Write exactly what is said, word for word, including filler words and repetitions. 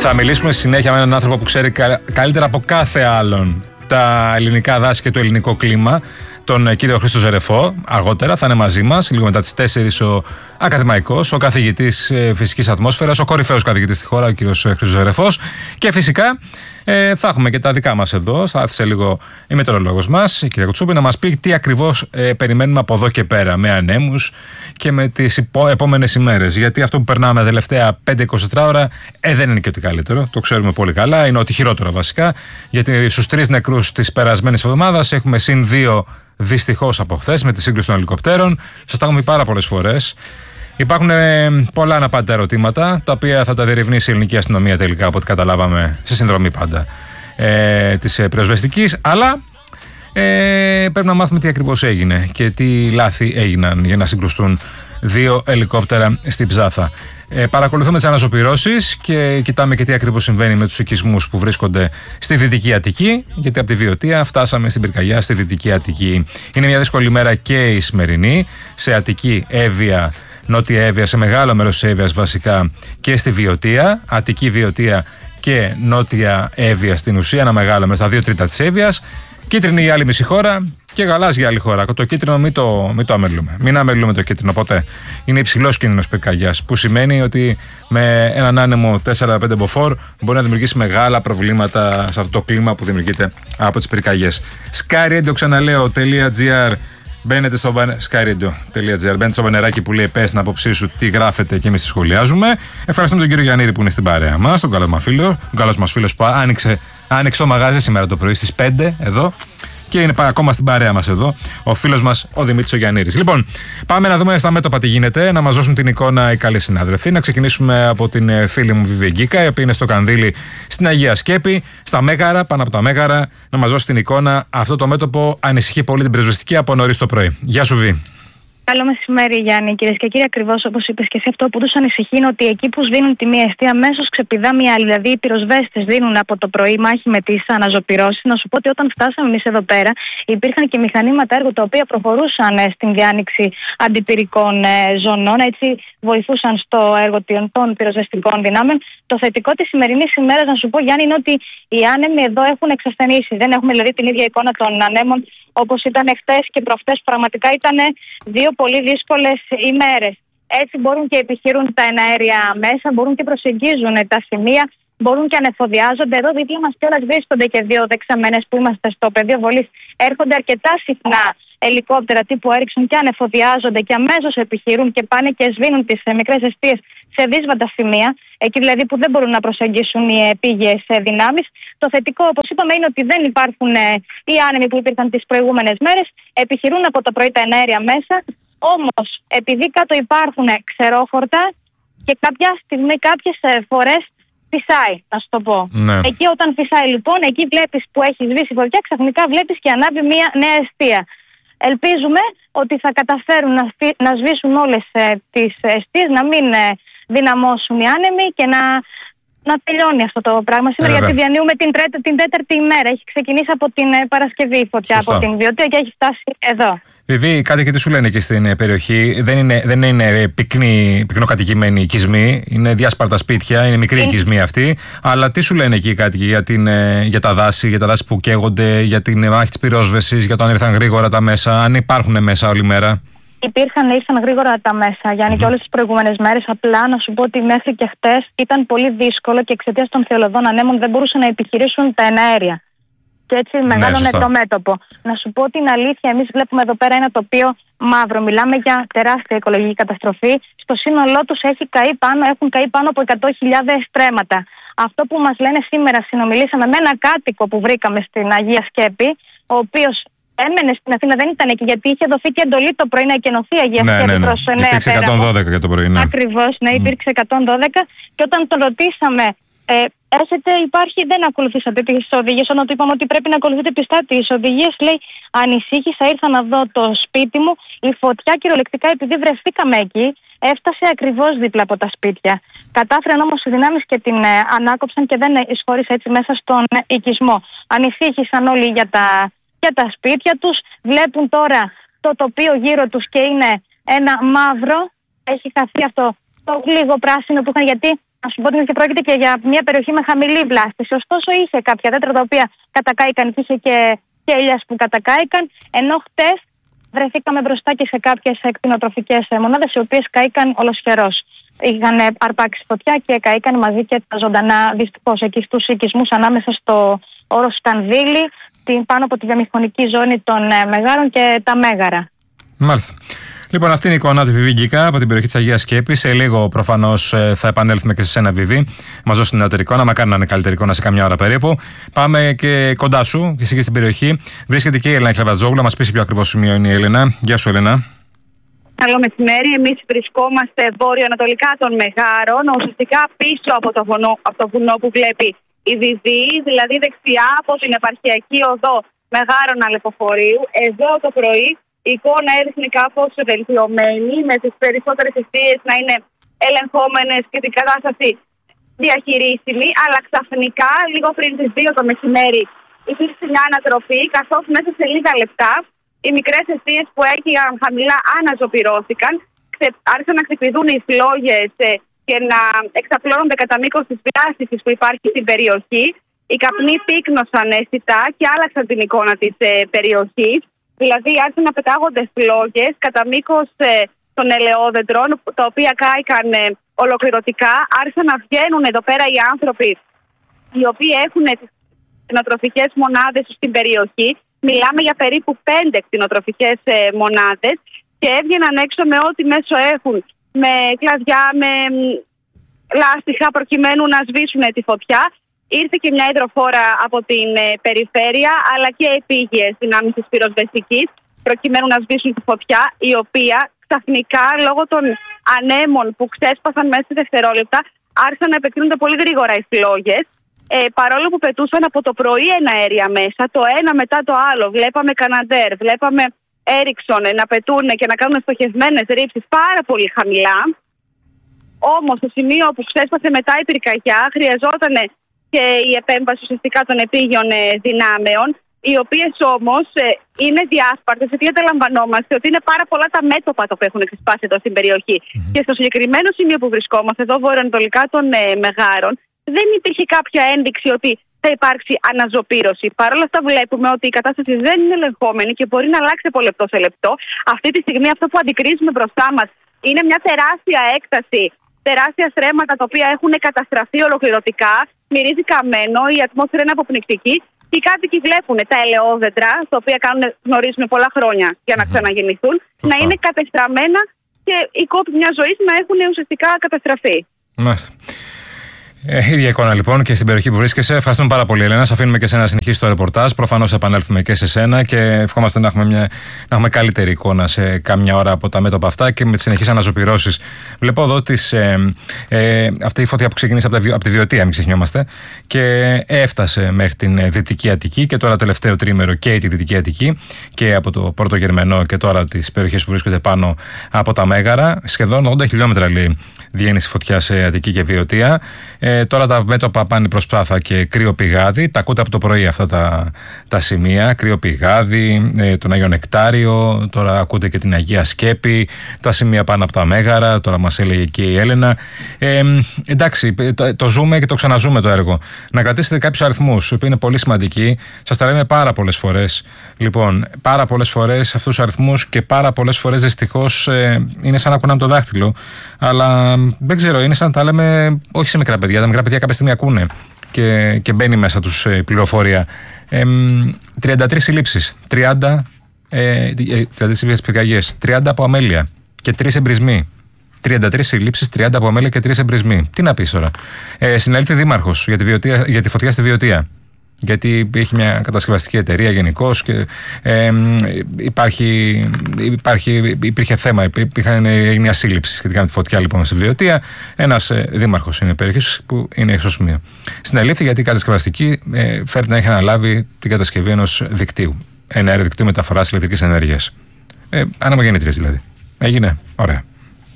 Θα μιλήσουμε συνέχεια με έναν άνθρωπο που ξέρει κα, καλύτερα από κάθε άλλον τα ελληνικά δάση και το ελληνικό κλίμα, τον κύριο Χρήστο Ζερεφό. Αργότερα θα είναι μαζί μας, λίγο μετά τις τέσσερις, ο ακαδημαϊκός, ο καθηγητής φυσικής ατμόσφαιρας, ο κορυφαίος καθηγητής στη χώρα, ο κύριος Χρήστος Ζερεφός. Και φυσικά ε, θα έχουμε και τα δικά μας εδώ. Θα έρθει σε λίγο η μετεωρολόγος μας, η κυρία Κουτσούπη, να μας πει τι ακριβώς ε, περιμένουμε από εδώ και πέρα, με ανέμους και με τις υπό, επόμενες ημέρες. Γιατί αυτό που περνάμε τα τελευταία πέντε είκοσι τέσσερις ώρα ε, δεν είναι και ότι καλύτερο. Το ξέρουμε πολύ καλά. Είναι ότι χειρότερο βασικά. Γιατί στους τρεις νεκρούς της περασμένης εβδομάδας έχουμε συν δύο. Δυστυχώς από χθες με τη σύγκρουση των ελικοπτέρων. Σας τα έχουμε πει πάρα πολλές φορές. Υπάρχουν ε, πολλά αναπάντητα ερωτήματα, τα οποία θα τα διερευνήσει η ελληνική αστυνομία τελικά, από ό,τι καταλάβαμε, σε συνδρομή πάντα ε, της ε, πυροσβεστικής. Αλλά ε, πρέπει να μάθουμε τι ακριβώς έγινε και τι λάθη έγιναν για να συγκρουστούν δύο ελικόπτερα στην Ψάθα. Ε, παρακολουθούμε τις αναζωπυρώσεις και κοιτάμε και τι ακριβώς συμβαίνει με τους οικισμούς που βρίσκονται στη Δυτική Αττική, γιατί από τη Βιωτία φτάσαμε στην πυρκαγιά στη Δυτική Αττική. Είναι μια δύσκολη μέρα και η σημερινή, σε Αττική, Εύβοια, Νότια Εύβοια, σε μεγάλο μέρος της Εύβοιας βασικά, και στη Βιωτία, Αττική, Βιωτία και Νότια Εύβοια στην ουσία, ένα μεγάλο μέρος, τα δύο τρίτα της Εύβοιας. Κίτρινη η άλλη μισή χώρα και γαλάζια άλλη χώρα. Το κίτρινο μην το, μην το αμελούμε. Μην αμελούμε το κίτρινο ποτέ. Είναι υψηλός κίνδυνος πυρκαγιάς, που σημαίνει ότι με έναν άνεμο τέσσερα πέντε μποφόρ μπορεί να δημιουργήσει μεγάλα προβλήματα σε αυτό το κλίμα που δημιουργείται από τις πυρκαγιές. skyradio, ξαναλέω, .gr. Μπαίνετε στο skyradio.gr. Μπαίνετε στο μπανεράκι που λέει πες την άποψή σου, τι γράφετε και εμείς τη σχολιάζουμε. Ευχαριστούμε τον κύριο Γιαννίδη που είναι στην παρέα μας, τον καλό μας φίλο, τον καλό μας φίλος που άνοιξε, άνοιξε το μαγάζι σήμερα το πρωί στις πέντε εδώ. Και είναι ακόμα στην παρέα μας εδώ ο φίλος μας ο Δημήτρης ο Γιαννήρης. Λοιπόν, πάμε να δούμε στα μέτωπα τι γίνεται, να μας δώσουν την εικόνα οι καλοί συνάδελφοι. Να ξεκινήσουμε από την φίλη μου Βιβί Γκίκα, η οποία είναι στο Κανδύλι στην Αγία Σκέπη, στα Μέγαρα, πάνω από τα Μέγαρα, να μας δώσει την εικόνα. Αυτό το μέτωπο ανησυχεί πολύ την πυροσβεστική από νωρίς το πρωί. Γεια σου, Βι. Καλό μεσημέρι, Γιάννη. Κυρίες και κύριοι, ακριβώς όπως είπες και εσύ, αυτό που τους ανησυχεί είναι ότι εκεί που σβήνουν τη μία αιστεία, αμέσως ξεπηδά μια άλλη. Δηλαδή, οι πυροσβέστες δίνουν από το πρωί μάχη με τις αναζωπυρώσεις. Να σου πω ότι όταν φτάσαμε εμείς εδώ πέρα, υπήρχαν και μηχανήματα έργου τα οποία προχωρούσαν ε, στην διάνοιξη αντιπυρικών ε, ζωνών. Έτσι, βοηθούσαν στο έργο των πυροσβεστικών δυνάμεων. Το θετικό της σημερινής ημέρας, να σου πω, Γιάννη, είναι ότι οι άνεμοι εδώ έχουν εξασθενήσει. Δεν έχουμε δηλαδή την ίδια εικόνα των ανέμων όπως ήταν χτες και προχτές. Πραγματικά ήταν δύο πολύ δύσκολες ημέρες. Έτσι μπορούν και επιχειρούν τα εναέρια μέσα, μπορούν και προσεγγίζουν τα σημεία, μπορούν και ανεφοδιάζονται. Εδώ δίπλα μας κιόλας βρίσκονται και δύο δεξαμένες που είμαστε στο πεδίο βολής. Έρχονται αρκετά συχνά ελικόπτερα τύπου Έριξον και ανεφοδιάζονται και αμέσως επιχειρούν και πάνε και σβήνουν τις μικρές εστίες σε δύσβατα σημεία, εκεί δηλαδή που δεν μπορούν να προσεγγίσουν οι επίγειες δυνάμεις. Το θετικό, όπως είπαμε, είναι ότι δεν υπάρχουν οι άνεμοι που υπήρχαν τις προηγούμενες μέρες, επιχειρούν από το πρωί τα εναέρια μέσα, όμως επειδή κάτω υπάρχουν ξερόχορτα και κάποια στιγμή, κάποιες φορές φυσάει, να σου το πω. Ναι. Εκεί όταν φυσάει λοιπόν, εκεί βλέπεις που έχει σβήσει φωτιά, ξαφνικά βλέπεις και ανάβει μια νέα αιστεία. Ελπίζουμε ότι θα καταφέρουν να, να σβήσουν όλες ε, τις αιστείες, να μην ε, δυναμώσουν οι άνεμοι και να, να τελειώνει αυτό το πράγμα σήμερα. Ε, γιατί διανύουμε την, τρίτη, την τέταρτη ημέρα. Έχει ξεκινήσει από την ε, Παρασκευή η φωτιά. Σωστά. Από την Βιωτία και έχει φτάσει εδώ. Βιβί, κάτι και τι σου λένε και στην περιοχή. Δεν είναι, δεν είναι πυκνή, πυκνοκατοικημένοι οικισμοί. Είναι διάσπαρτα σπίτια, είναι μικροί οικισμοί αυτοί. Αλλά τι σου λένε εκεί κάτι για, την, για τα δάση, για τα δάση που καίγονται, για την μάχη της πυρόσβεσης, για το αν ήρθαν γρήγορα τα μέσα, αν υπάρχουν μέσα όλη μέρα? Υπήρχαν, ήρθαν γρήγορα τα μέσα, Γιάννη, mm-hmm. και όλες τις προηγούμενες μέρες. Απλά να σου πω ότι μέχρι και χτες ήταν πολύ δύσκολο και εξαιτίας των θεολοδών ανέμων δεν μπορούσαν να επιχειρήσουν τα εναέρια. Και έτσι μεγάλωνε ναι, το μέτωπο. Να σου πω την αλήθεια, εμείς βλέπουμε εδώ πέρα ένα τοπίο μαύρο. Μιλάμε για τεράστια οικολογική καταστροφή. Στο σύνολό τους έχει καεί πάνω, έχουν καεί πάνω από εκατό χιλιάδες στρέμματα. Αυτό που μας λένε σήμερα, συνομιλήσαμε με ένα κάτοικο που βρήκαμε στην Αγία Σκέπη, ο οποίος έμενε στην Αθήνα, δεν ήταν εκεί, γιατί είχε δωθεί και εντολή το πρωί να εκενωθεί η Αγία ναι, Σκέπη ναι, ναι. προς Νέα Πέραμο. Υπήρξε εκατόν δώδεκα για το πρωί, ναι. Ακριβώς, ναι, υπήρξε εκατόν δώδεκα. Και όταν τον ρωτήσαμε, ε, Έχετε, υπάρχει, δεν ακολουθήσατε τις οδηγίες. Όταν του είπαμε ότι πρέπει να ακολουθείτε πιστά τις οδηγίες, λέει, ανησύχησα, ήρθα να δω το σπίτι μου. Η φωτιά κυριολεκτικά, επειδή βρεθήκαμε εκεί, έφτασε ακριβώς δίπλα από τα σπίτια. Κατάφεραν όμως οι δυνάμεις και την ε, ανάκοψαν και δεν εισχώρησε έτσι μέσα στον ε, οικισμό. Ανησύχησαν όλοι για τα, για τα σπίτια τους. Βλέπουν τώρα το τοπίο γύρω τους και είναι ένα μαύρο. Έχει χαθεί αυτό το λίγο πράσινο που είχαν, γιατί να σου πω ότι πρόκειται και για μια περιοχή με χαμηλή βλάστηση. Ωστόσο, είχε κάποια δέντρα τα οποία κατακάηκαν και είχε και, και ελιάς που κατακάηκαν. Ενώ χτες βρεθήκαμε μπροστά και σε κάποιες κτηνοτροφικές μονάδες, οι οποίες κάηκαν ολοσχερός. Είχαν αρπάξει φωτιά και καήκαν μαζί και τα ζωντανά, δυστυχώς, εκεί στους οικισμούς ανάμεσα στο όρο Σκανδύλη, πάνω από τη βιομηχανική ζώνη των Μεγάρων και τα Μέγαρα. Μάλιστα. Λοιπόν, αυτή είναι η εικόνα του Βιβί Γκίκα από την περιοχή της Αγίας Σκέπης. Σε λίγο προφανώς θα επανέλθουμε και σε ένα Βιβί. Μας δώσει την νεότερη εικόνα, μακάρι να είναι καλύτερη εικόνα σε καμιά ώρα περίπου. Πάμε και κοντά σου, και εσύ και στην περιοχή. Βρίσκεται και η Έλενα Χλεβατζόγλου, να μας πει σε ποιο ακριβώς σημείο είναι η Έλενα. Γεια σου, Έλενα. Καλό μεσημέρι. Εμείς βρισκόμαστε βόρειο-ανατολικά των Μεγάρων, ουσιαστικά πίσω από το βουνό, από το βουνό που βλέπει η Βιβί, δηλαδή δεξιά από την επαρχιακή οδό Μεγάρων Αλεποφορείου. Εδώ το πρωί η εικόνα έδειχνε κάπως βελτιωμένη, με τις περισσότερες εστίες να είναι ελεγχόμενες και την κατάσταση διαχειρίσιμη, αλλά ξαφνικά, λίγο πριν τις δύο το μεσημέρι, υπήρξε μια ανατροπή, καθώς μέσα σε λίγα λεπτά οι μικρές εστίες που έκυγαν χαμηλά αναζωπυρώθηκαν, άρχισαν να ξεπηδούν οι φλόγες και να εξαπλώνονται κατά μήκος της βλάστησης που υπάρχει στην περιοχή. Οι καπνοί πύκνωσαν αισθητά και άλλαξαν την εικόνα της περιοχής. Δηλαδή άρχισαν να πετάγονται φλόγες κατά μήκος των ελαιόδεντρων, τα οποία κάηκαν ολοκληρωτικά. Άρχισαν να βγαίνουν εδώ πέρα οι άνθρωποι οι οποίοι έχουν τις κτηνοτροφικές μονάδες στην περιοχή. Μιλάμε για περίπου πέντε κτηνοτροφικές μονάδες και έβγαιναν έξω με ό,τι μέσο έχουν, με κλαδιά, με λάστιχα, προκειμένου να σβήσουν τη φωτιά. Ήρθε και μια υδροφόρα από την ε, περιφέρεια, αλλά και επίγειες δυνάμεις της πυροσβεστικής, προκειμένου να σβήσουν τη φωτιά, η οποία ξαφνικά, λόγω των ανέμων που ξέσπασαν μέσα σε δευτερόλεπτα, άρχισαν να επεκτείνονται πολύ γρήγορα οι φλόγες. Ε, παρόλο που πετούσαν από το πρωί εναέρια μέσα, το ένα μετά το άλλο, βλέπαμε Καναντέρ, βλέπαμε Έριξον να πετούν και να κάνουν στοχευμένες ρήψεις πάρα πολύ χαμηλά. Όμως, στο σημείο που ξέσπασε μετά η πυρκαγιά, χρειαζόταν και η επέμβαση ουσιαστικά των επίγειων δυνάμεων, οι οποίες όμως είναι διάσπαρτες, γιατί αντιλαμβανόμαστε ότι είναι πάρα πολλά τα μέτωπα που έχουν ξεσπάσει εδώ στην περιοχή. Mm-hmm. Και στο συγκεκριμένο σημείο που βρισκόμαστε, εδώ βορειοανατολικά των ε, Μεγάρων, δεν υπήρχε κάποια ένδειξη ότι θα υπάρξει αναζωπήρωση. Παρ' όλα αυτά, βλέπουμε ότι η κατάσταση δεν είναι ελεγχόμενη και μπορεί να αλλάξει από λεπτό σε λεπτό. Αυτή τη στιγμή, αυτό που αντικρίζουμε μπροστά μας είναι μια τεράστια έκταση, τεράστια στρέμματα τα οποία έχουν καταστραφεί ολοκληρωτικά. Μυρίζει καμένο, η ατμόσφαιρα είναι αποπνικτική και οι κάτοικοι βλέπουν τα ελαιόδεντρα, τα οποία κάνουν, γνωρίζουν πολλά χρόνια για να ξαναγεννηθούν, mm-hmm. να είναι κατεστραμμένα και οι κόποι μια ζωή να έχουν ουσιαστικά καταστραφεί. Μάλιστα. Ε, ίδια εικόνα λοιπόν και στην περιοχή που βρίσκεσαι. Ευχαριστούμε πάρα πολύ, Έλενα. Σε αφήνουμε και σε ένα συνεχίσει το ρεπορτάζ. Προφανώς θα επανέλθουμε και σε σένα και ευχόμαστε να έχουμε, μια, να έχουμε καλύτερη εικόνα σε κάμια ώρα από τα μέτωπα αυτά και με τις συνεχείς αναζωπυρώσεις. Βλέπω εδώ τις, ε, ε, αυτή η φωτιά που ξεκίνησε από, τα, από τη Βιωτία, μην ξεχνιόμαστε, και έφτασε μέχρι την Δυτική Αττική και τώρα τελευταίο τρίμερο και τη Δυτική Αττική και από το Πόρτο Γερμενό και τώρα τις περιοχές που βρίσκονται πάνω από τα Μέγαρα. Σχεδόν ογδόντα χιλιόμετρα λέει διένυση φωτιά σε Αττική και Βιωτία. Ε, τώρα τα μέτωπα πάνε προς Ψάθα και Κρύο Πηγάδι. Τα ακούτε από το πρωί αυτά τα, τα σημεία. Κρύο Πηγάδι, ε, τον Άγιο Νεκτάριο. Τώρα ακούτε και την Αγία Σκέπη. Τα σημεία πάνω από τα Μέγαρα. Τώρα μας έλεγε και η Έλενα. Ε, εντάξει, το, το ζούμε και το ξαναζούμε το έργο. Να κρατήσετε κάποιους αριθμούς, που είναι πολύ σημαντικοί. Σας τα λέμε πάρα πολλές φορές. Λοιπόν, πάρα πολλές φορές αυτούς τους αριθμούς και πάρα πολλές φορές δυστυχώς ε, είναι σαν να κουνάμε το δάχτυλο. Αλλά δεν ξέρω, είναι σαν να τα λέμε όχι σε μικρά παιδιά. Τα μικρά παιδιά κάποια στιγμή ακούνε και, και μπαίνει μέσα τους ε, πληροφορία. Ε, τριάντα τρεις συλλήψεις, τριάντα, ε, τριάντα τρεις πυρκαγιές, τριάντα από αμέλεια και τρεις εμπρισμοί. τριάντα τρεις συλλήψεις, τριάντα από αμέλεια και τρεις εμπρισμοί. Τι να πεις τώρα. Ε, συνελήφθη δήμαρχος για τη, βιωτία, για τη φωτιά στη Βιωτία. Γιατί έχει μια κατασκευαστική εταιρεία γενικώς και ε, υπάρχει, υπάρχει, υπήρχε θέμα, υπήρχε μια σύλληψη σχετικά με τη φωτιά λοιπόν στη Βιωτία. Ένας ε, δήμαρχος είναι περιοχής που είναι στο σημείο. Συνελήφθη γιατί η κατασκευαστική ε, φέρει να έχει αναλάβει την κατασκευή ενός δικτύου. Ένα αεροδικτύου μεταφοράς ηλεκτρικής ενέργειας. Ε, αναμογεννήτριας δηλαδή. Έγινε. Ωραία.